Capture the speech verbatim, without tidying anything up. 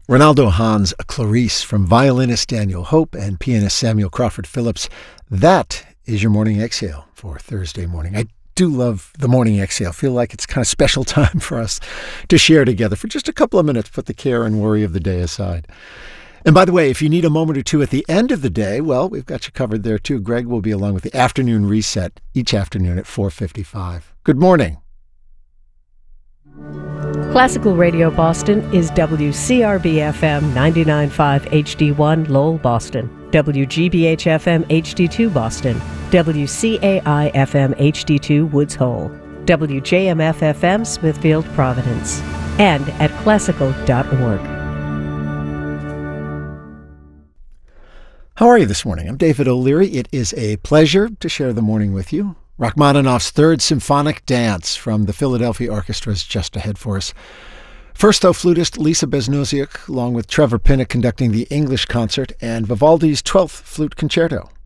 Ronaldo Hahn's Clarice from violinist Daniel Hope and pianist Samuel Crawford Phillips. That is your morning exhale for Thursday morning. I do love the morning exhale. I feel like it's kind of special time for us to share together for just a couple of minutes, put the care and worry of the day aside. And by the way, if you need a moment or two at the end of the day, well, we've got you covered there too. Greg will be along with the afternoon reset each afternoon at four fifty-five. Good morning. Classical Radio Boston is W C R B F M ninety-nine point five H D one Lowell, Boston, W G B H F M H D two Boston, W C A I F M H D two Woods Hole, W J M F F M Smithfield, Providence, and at classical dot org. How are you this morning? I'm David O'Leary. It is a pleasure to share the morning with you. Rachmaninoff's Third Symphonic Dance from the Philadelphia Orchestra is just ahead for us. First, though, flutist Lisa Besnosiuk, along with Trevor Pinnock, conducting the English concert, and Vivaldi's twelfth Flute Concerto.